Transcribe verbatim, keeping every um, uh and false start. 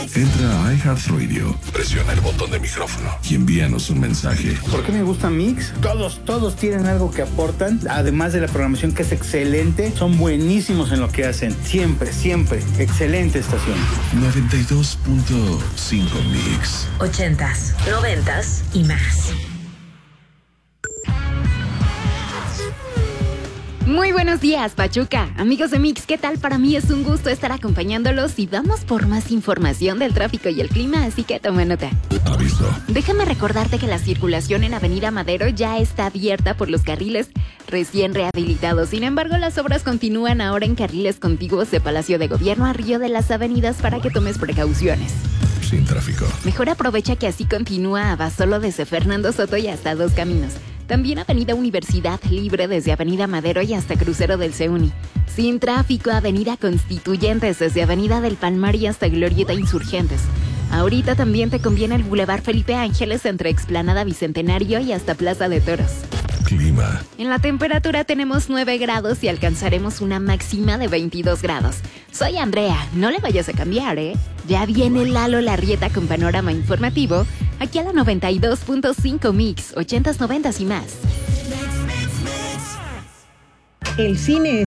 Entra a iHeartRadio, presiona el botón de micrófono y envíanos un mensaje. ¿Por qué me gusta Mix? Todos, todos tienen algo que aportan, además de la programación que es excelente, son buenísimos en lo que hacen. Siempre, siempre. Excelente estación. noventa y dos punto cinco Mix. Ochentas, noventas y más. Muy buenos días, Pachuca. Amigos de Mix, ¿qué tal? Para mí es un gusto estar acompañándolos y vamos por más información del tráfico y el clima, así que toma nota. Aviso. Déjame recordarte que la circulación en Avenida Madero ya está abierta por los carriles recién rehabilitados. Sin embargo, las obras continúan ahora en carriles contiguos de Palacio de Gobierno a Río de las Avenidas para que tomes precauciones. Sin tráfico. Mejor aprovecha que así continúa Abasolo desde Fernando Soto y hasta Dos Caminos. También Avenida Universidad Libre desde Avenida Madero y hasta Crucero del CEUNI. Sin tráfico, Avenida Constituyentes desde Avenida del Palmar y hasta Glorieta Insurgentes. Ahorita también te conviene el Boulevard Felipe Ángeles entre Explanada Bicentenario y hasta Plaza de Toros. Clima. En la temperatura tenemos nueve grados y alcanzaremos una máxima de veintidós grados. Soy Andrea, no le vayas a cambiar, ¿eh? Ya viene Lalo Larrieta con panorama informativo, aquí a la noventa y dos punto cinco Mix, ochentas, noventas y más. El cine